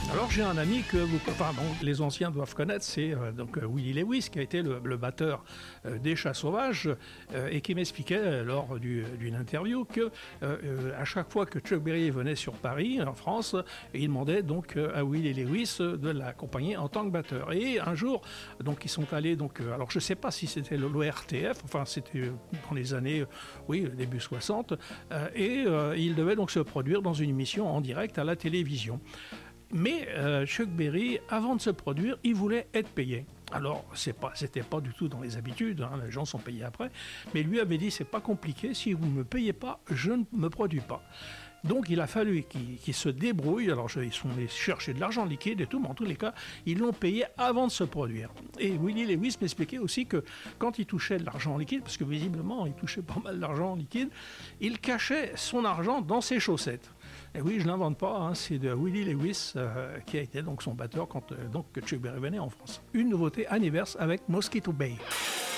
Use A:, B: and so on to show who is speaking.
A: Alors j'ai un ami que les anciens doivent connaître, c'est Willie Lewis, qui a été le batteur des Chats Sauvages, et qui m'expliquait lors d'une interview que à chaque fois que Chuck Berry venait sur Paris, en France, il demandait donc à Willie Lewis de l'accompagner en tant que batteur. Et un jour, donc ils sont allés, alors je ne sais pas si c'était l'ORTF, enfin c'était dans les années, début 60, et il devait donc se produire dans une émission en direct à la télévision. Mais Chuck Berry, avant de se produire, il voulait être payé. Alors, c'était pas du tout dans les habitudes, les gens sont payés après, mais lui avait dit, c'est pas compliqué, si vous ne me payez pas, je ne me produis pas. Donc il a fallu qu'ils se débrouillent, alors ils sont allés chercher de l'argent liquide et tout, mais en tous les cas, ils l'ont payé avant de se produire. Et Willie Lewis m'expliquait aussi que quand il touchait de l'argent liquide, parce que visiblement il touchait pas mal d'argent liquide, il cachait son argent dans ses chaussettes. Et oui, je ne l'invente pas, c'est de Willie Lewis qui a été donc son batteur quand Chuck Berry venait en France. Une nouveauté Anniverse avec Mosquito Bay.